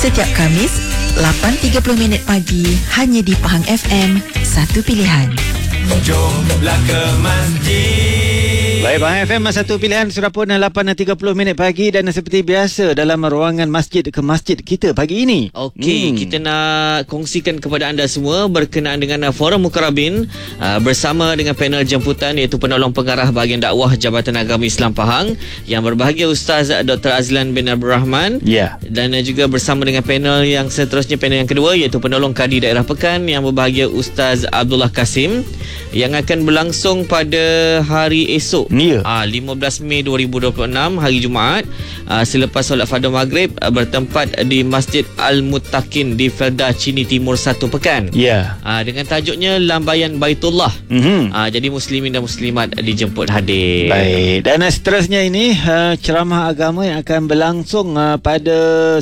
Setiap Khamis, 8.30 pagi, hanya di Pahang FM, satu pilihan. Jomlah ke masjid. Baik, Pahang FM satu pilihan. Sudah pun 8.30 pagi dan seperti biasa dalam ruangan masjid ke masjid kita pagi ini. Okey, kita nak kongsikan kepada anda semua berkenaan dengan Forum Mukarrabin bersama dengan panel jemputan iaitu penolong pengarah bahagian dakwah Jabatan Agama Islam Pahang yang berbahagia Ustaz Dr. Azlan bin Abdul Rahman. Ya. Dan juga bersama dengan panel yang seterusnya, panel yang kedua iaitu penolong Kadi Daerah Pekan yang berbahagia Ustaz Abdullah Kasim yang akan berlangsung pada hari esok. Ya. 15 Mei 2026 hari Jumaat selepas solat fardu maghrib bertempat di Masjid Al-Muttaqin di Felda Cini Timur 1 Pekan. Ya. Dengan tajuknya Lambaian Baitullah. Jadi muslimin dan muslimat dijemput hadir. Baik, dan seterusnya ini ceramah agama yang akan berlangsung pada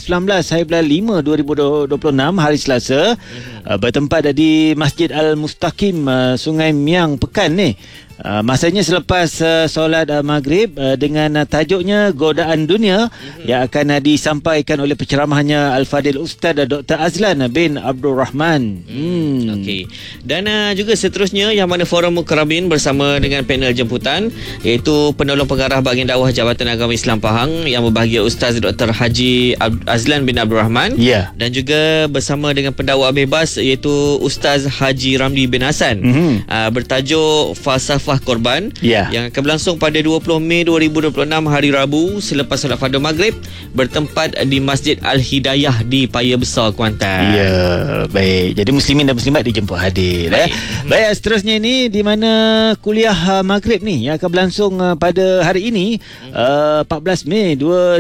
19/5 2026 hari Selasa bertempat di Masjid Al-Mustaqim Sungai Miang Pekan ni. Masanya selepas solat maghrib dengan tajuknya Godaan Dunia yang akan disampaikan oleh penceramahnya Al-Fadil Ustaz Dr. Azlan bin Abdul Rahman. Okey. Dan juga seterusnya yang mana Forum Mukarrabin bersama dengan panel jemputan iaitu penolong pengarah bahagian dakwah Jabatan Agama Islam Pahang yang berbahagia Ustaz Dr. Haji Azlan bin Abdul Rahman. Ya. Dan juga bersama dengan pendakwa bebas iaitu Ustaz Haji Ramli bin Hasan. Bertajuk Falsafah Korban. Ya. Yang akan berlangsung pada 20 Mei 2026 hari Rabu selepas solat fardu maghrib bertempat di Masjid Al-Hidayah di Paya Besar, Kuantan. Ya, baik. Jadi muslimin dan muslimat dijemput hadir. Baik, seterusnya ini di mana kuliah maghrib ni yang akan berlangsung pada hari ini 14 Mei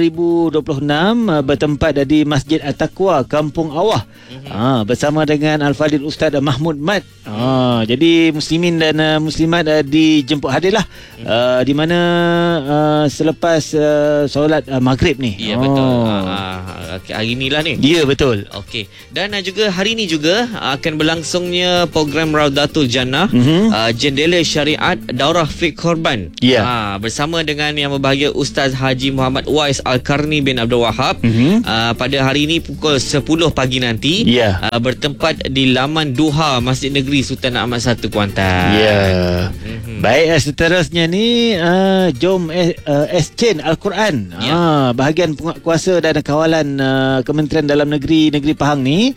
2026 bertempat di Masjid At-Taqwa Kampung Awah bersama dengan Al-Fadil Ustaz Mahmud Mat. Jadi muslimin dan muslimat dijemput hadirlah di mana selepas solat maghrib ni. Ya, betul. Hari inilah ni. Ya, betul. Okey. Dan juga hari ini juga akan berlangsungnya program Raudatul Jannah, Jendela Syariat Daurah Fiqh Korban. Ya. Bersama dengan yang berbahagia Ustaz Haji Muhammad Wais Al-Karni bin Abdul Wahab pada hari ini pukul 10 pagi nanti. Ya. Bertempat di Laman Duha Masjid Negeri Sultan Ahmad 1 Kuantan. Ya. Baik, seterusnya ni jom exchange Al-Quran. Bahagian penguatkuasa dan kawalan Kementerian Dalam Negeri Pahang ni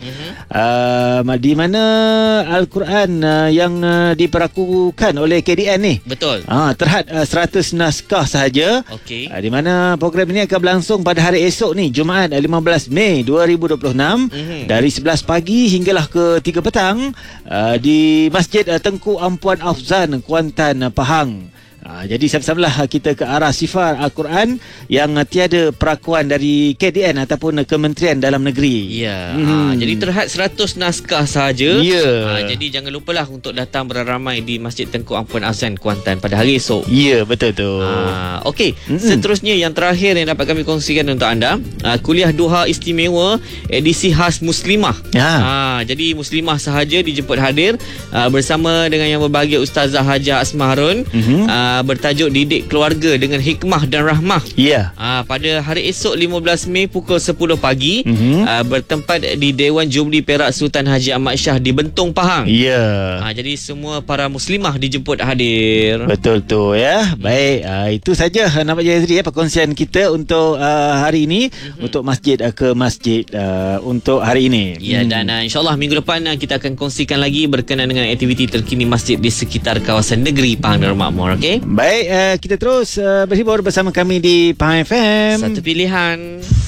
di mana Al-Quran yang diperakukan oleh KDN ni. Betul. Terhad 100 naskah sahaja. Okey. Di mana program ini akan berlangsung pada hari esok ni, Jumaat 15 Mei 2026 dari 11 pagi hinggalah ke 3 petang di Masjid Tengku Ampuan Afzan, Kuantan, Pahang. Jadi sama-samalah kita ke arah sifar Al-Quran yang tiada perakuan dari KDN ataupun Kementerian Dalam Negeri. Ya. Jadi terhad 100 naskah sahaja. Ya. Jadi jangan lupalah untuk datang beramai di Masjid Tengku Ampuan Azan, Kuantan pada hari esok. Ya, betul tu. Okey. Seterusnya yang terakhir yang dapat kami kongsikan untuk anda, kuliah duha istimewa edisi khas muslimah. Jadi muslimah sahaja dijemput hadir bersama dengan yang berbahagia Ustazah Hajah Asma Harun. Bertajuk Didik Keluarga dengan Hikmah dan Rahmah. Ya. Pada hari esok 15 Mei pukul 10 pagi bertempat di Dewan Jumli Perak Sultan Haji Ahmad Shah di Bentong, Pahang. Ya. Jadi semua para muslimah dijemput hadir. Betul tu ya. Baik, itu saja nampaknya Azri perkongsian kita untuk hari ini untuk masjid ke masjid untuk hari ini. Ya, dan insyaAllah minggu depan kita akan kongsikan lagi berkenaan dengan aktiviti terkini masjid di sekitar kawasan negeri Pahang Darul Makmur. Okey. Baik, kita terus berhibur bersama kami di Pahang FM. Satu pilihan.